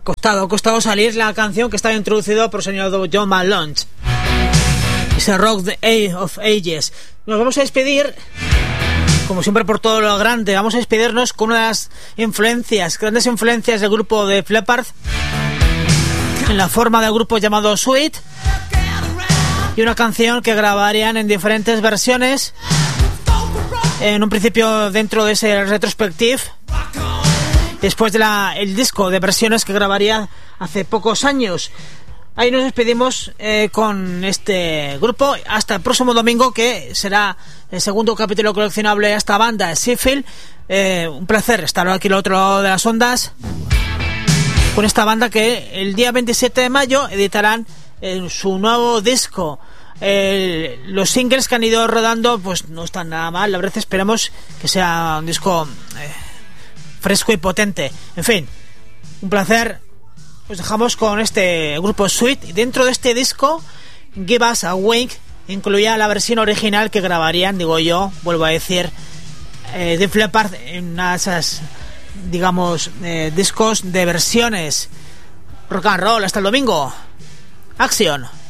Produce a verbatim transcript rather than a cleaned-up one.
costado, ha costado salir la canción que estaba introducida por el señor John Malone. Ese Rock the Age of Ages. Nos vamos a despedir, como siempre, por todo lo grande. Vamos a despedirnos con unas influencias, grandes influencias del grupo de Leppard, en la forma del grupo llamado Sweet, y una canción que grabarían en diferentes versiones, en un principio dentro de ese retrospective, después de la, el disco de versiones que grabaría hace pocos años. Ahí nos despedimos eh, con este grupo hasta el próximo domingo, que será el segundo capítulo coleccionable de esta banda, Seafield. Eh, un placer estar aquí al otro lado de las ondas con esta banda, que el día veintisiete de mayo editarán eh, su nuevo disco. Eh, los singles que han ido rodando pues no están nada mal, la verdad. Esperamos que sea un disco eh, fresco y potente. En fin, un placer. Os dejamos con este grupo Sweet, y dentro de este disco Give Us a Wink incluía la versión original que grabarían, digo yo, vuelvo a decir, eh, Def Leppard en una de esas, digamos, eh, discos de versiones. Rock and roll, hasta el domingo. Acción.